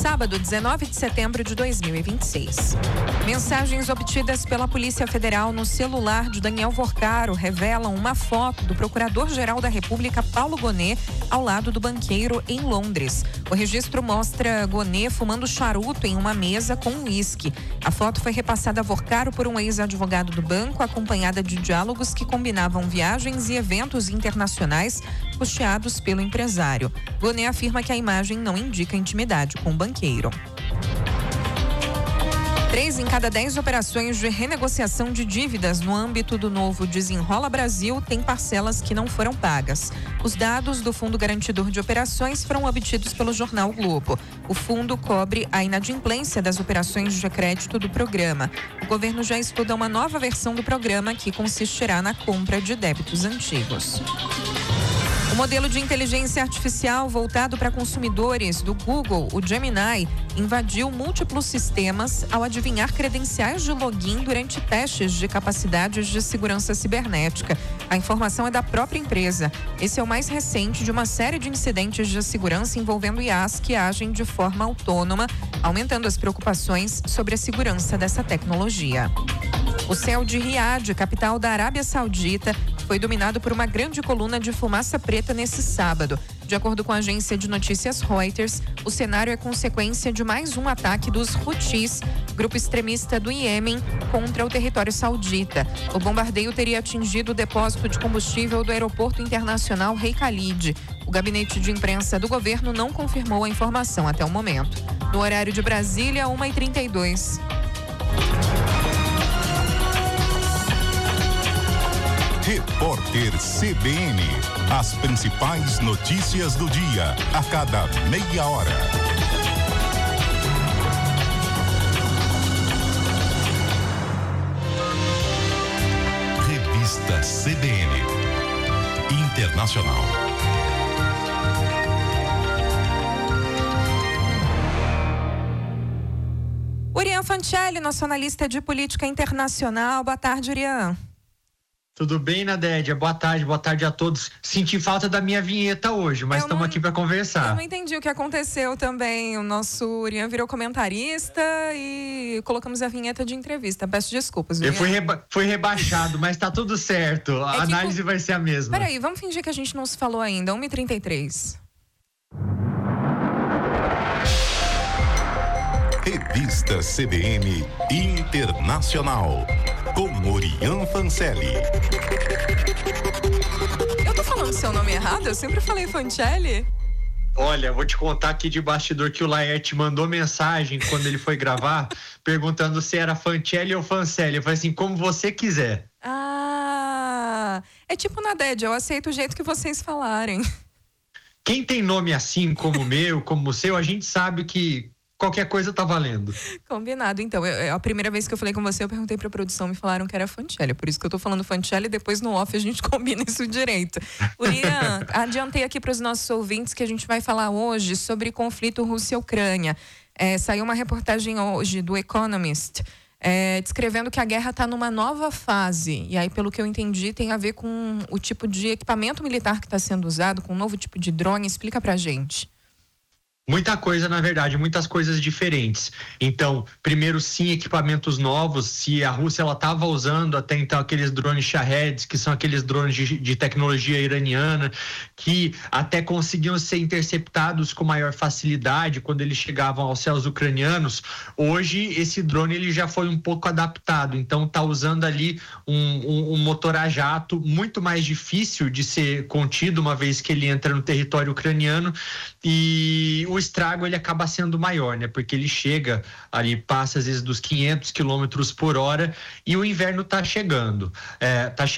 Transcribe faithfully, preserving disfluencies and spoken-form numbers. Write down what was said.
sábado, dezenove de setembro de dois mil e vinte e seis. Mensagens obtidas pela Polícia Federal no celular de Daniel Vorcaro revelam uma foto do Procurador-Geral da República, Paulo Gonet, ao lado do banqueiro em Londres. O registro mostra Gonet fumando charuto em uma mesa com uísque. A foto foi repassada a Vorcaro por um ex-advogado do banco, acompanhada de diálogos que combinavam viagens e eventos internacionais custeados pelo empresário. Gonet afirma que a imagem não indica intimidade com o banqueiro. Três em cada dez operações de renegociação de dívidas no âmbito do novo Desenrola Brasil têm parcelas que não foram pagas. Os dados do Fundo Garantidor de Operações foram obtidos pelo jornal Globo. O fundo cobre a inadimplência das operações de crédito do programa. O governo já estuda uma nova versão do programa que consistirá na compra de débitos antigos. O modelo de inteligência artificial voltado para consumidores do Google, o Gemini, invadiu múltiplos sistemas ao adivinhar credenciais de login durante testes de capacidades de segurança cibernética. A informação é da própria empresa. Esse é o mais recente de uma série de incidentes de segurança envolvendo I As que agem de forma autônoma, aumentando as preocupações sobre a segurança dessa tecnologia. O céu de Riad, capital da Arábia Saudita, foi dominado por uma grande coluna de fumaça preta nesse sábado. De acordo com a agência de notícias Reuters, o cenário é consequência de mais um ataque dos Houthis, grupo extremista do Iêmen, contra o território saudita. O bombardeio teria atingido o depósito de combustível do aeroporto internacional Rei Khalid. O gabinete de imprensa do governo não confirmou a informação até o momento. No horário de Brasília, uma e trinta e dois. Repórter C B N. As principais notícias do dia, a cada meia hora. Revista C B N. Internacional. Urian Fancelli, nosso analista de política internacional. Boa tarde, Urian. Tudo bem, Nadédia? Boa tarde, boa tarde a todos. Senti falta da minha vinheta hoje, mas estamos aqui para conversar. Eu não entendi o que aconteceu também. O nosso Urian virou comentarista e colocamos a vinheta de entrevista. Peço desculpas, Urian. Eu fui, reba- fui rebaixado, mas tá tudo certo. A é análise que... vai ser a mesma. Peraí, vamos fingir que a gente não se falou ainda. uma e trinta e três. Revista C B N Internacional, com Urian Fancelli. Eu tô falando seu nome errado? Eu sempre falei Fancelli. Olha, vou te contar aqui de bastidor que o Laerte mandou mensagem quando ele foi gravar, perguntando se era Fancelli ou Fancelli. Eu falei assim, como você quiser. Ah, é tipo na D E D, eu aceito o jeito que vocês falarem. Quem tem nome assim, como o meu, como o seu, a gente sabe que qualquer coisa tá valendo. Combinado. Então, eu, a primeira vez que eu falei com você, eu perguntei pra produção, me falaram que era Fancelli. Por isso que eu tô falando Fancelli, depois no off a gente combina isso direito. Urian, adiantei aqui para os nossos ouvintes que a gente vai falar hoje sobre conflito Rússia-Ucrânia. É, saiu uma reportagem hoje do Economist, é, descrevendo que a guerra está numa nova fase. E aí, pelo que eu entendi, tem a ver com o tipo de equipamento militar que está sendo usado, com um novo tipo de drone. Explica pra gente. Muita coisa, na verdade, muitas coisas diferentes. Então, primeiro, sim, equipamentos novos. Se a Rússia ela estava usando até então aqueles drones Shahed, que são aqueles drones de, de tecnologia iraniana, que até conseguiam ser interceptados com maior facilidade quando eles chegavam aos céus ucranianos. Hoje, esse drone ele já foi um pouco adaptado. Então, está usando ali um, um, um motor a jato muito mais difícil de ser contido, uma vez que ele entra no território ucraniano. E o estrago ele acaba sendo maior, né? Porque ele chega ali, passa às vezes dos quinhentos quilômetros por hora e o inverno tá chegando. É, tá chegando